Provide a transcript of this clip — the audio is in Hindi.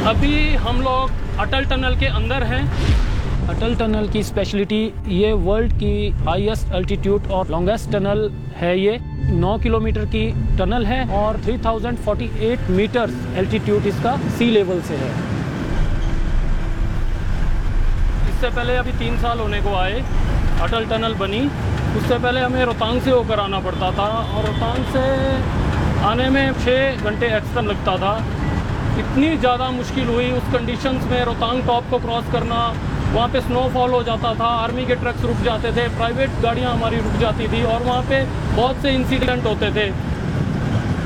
अभी हम लोग अटल टनल के अंदर हैं। अटल टनल की स्पेशलिटी ये वर्ल्ड की हाईएस्ट अल्टीट्यूड और लॉन्गेस्ट टनल है। ये 9 किलोमीटर की टनल है और 3048 मीटर एल्टीट्यूड इसका सी लेवल से है। इससे पहले अभी 3 साल होने को आए अटल टनल बनी। उससे पहले हमें रोहतांग से होकर आना पड़ता था और रोहतांग से आने में 6 घंटे एक्स्ट्रा लगता था। इतनी ज़्यादा मुश्किल हुई उस कंडीशंस में रोहतांग टॉप को क्रॉस करना। वहाँ पे स्नोफॉल हो जाता था, आर्मी के ट्रक्स रुक जाते थे, प्राइवेट गाड़ियाँ हमारी रुक जाती थी और वहाँ पे बहुत से इंसिडेंट होते थे।